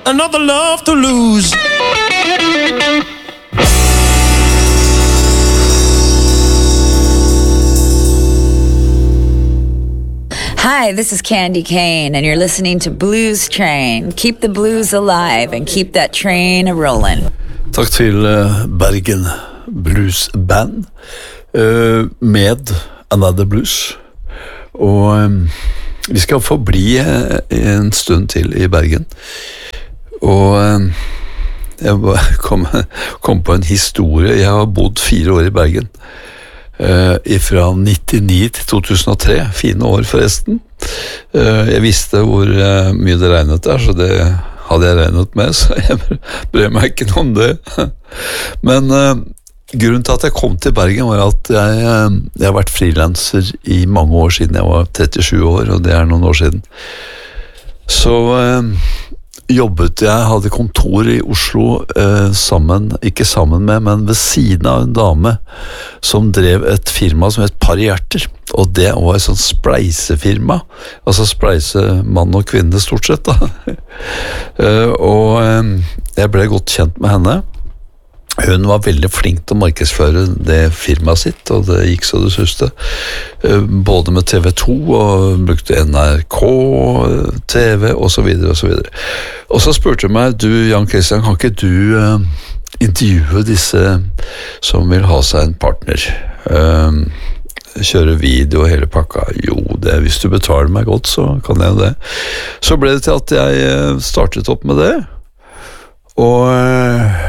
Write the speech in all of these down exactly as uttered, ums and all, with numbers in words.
another love to lose. Hi, this is Candy Kane, and you're listening to Blues Train. Keep the blues alive and keep that train a-rolling. Takk til Bergen Blues Band med Another Blues. Og vi skal få bli en stund til i Bergen. Og jeg kom, kom på en historie. Jeg har bodd fire år i Bergen. Uh, fra nittini til to tusen og tre, fine år forresten. Uh, jeg visste hvor uh, mye det regnet der, så det hadde jeg regnet med, så jeg brød meg ikke noe om det. Men uh, grunnen til at jeg kom til Bergen var at jeg, uh, jeg har vært freelancer i mange år siden. Jeg var trettisju år, og det er noen år siden. Så uh, jobbet jeg, hadde kontor i Oslo eh, sammen, ikke sammen med, men ved siden av en dame som drev et firma som het Par Hjerter, og det var et sånt spleisefirma, altså spleise mann og kvinne stort sett da. eh, og eh, jeg ble godt kjent med henne. Hun var veldig flink til å markedsføre det firmaet sitt, og det gikk så det suste. Både med T V to, og brukte N R K, T V, og så videre, og så videre. Og så spurte hun meg, du Jan Christian, kan ikke du uh, intervjue disse som vil ha seg en partner? Uh, kjøre video og hele pakka? Jo, det, hvis du betaler meg godt, så kan jeg det. Så ble det til at jeg startet opp med det, og... Uh,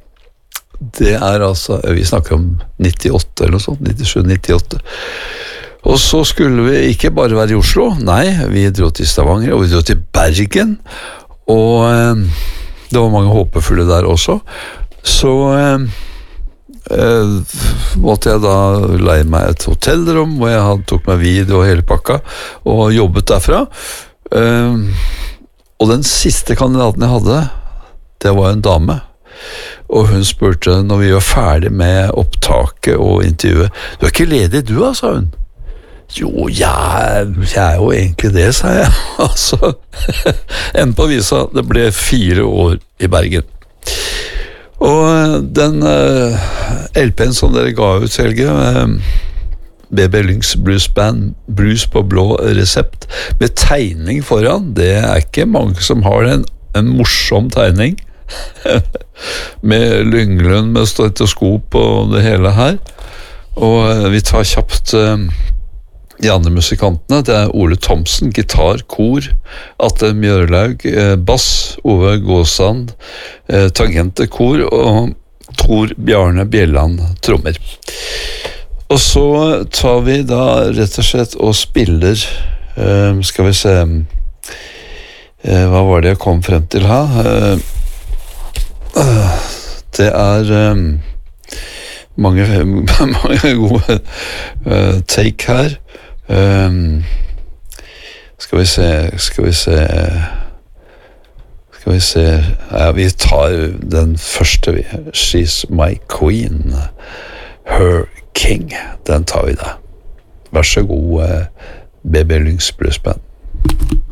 Det er altså, vi snakker om nittiåtte eller noe sånt, nittisju nittiåtte. Og så skulle vi ikke bare være i Oslo, nei, vi dro til Stavanger, og vi dro til Bergen, og eh, det var mange håpefulle der også. Så eh, eh, måtte jeg da leie meg et hotellrom, hvor jeg hadde, tok meg video og hele pakka, og jobbet derfra. Eh, og den siste kandidaten jeg hadde, det var en dame. Og hun spurte når vi var ferdig med opptaket og intervjuet, du er ikke ledig du da, sa hun. Jo, jeg, jeg er jo egentlig det, sa jeg. Altså, enn på visa, det ble fire år i Bergen. Og den uh, L P-en som dere ga ut, Helge, uh, B B Lynx Blues Band, Blues på blå resept, med tegning foran, det er ikke mange som har en, en morsom tegning. Med Lynglund med stetoskop og det hele her. Og vi tar kjapt uh, de andre musikantene. Det er Ole Thomsen, gitar, kor, Atle Mjørlaug, uh, bass, Ove Gåsand, uh, tangente, kor, og Tor Bjarne Bjelland, trommer. Og så tar vi da rett og slett og spiller, uh, skal vi se, uh, hva var det jeg kom frem til her? Uh, Det er um, mange, mange gode uh, take her. Um, skal vi se, skal vi se, skal vi se, ja, vi tar den første, vi. She's my queen, her king, den tar vi da. Vær så god, uh, B B Lynx Blues Band.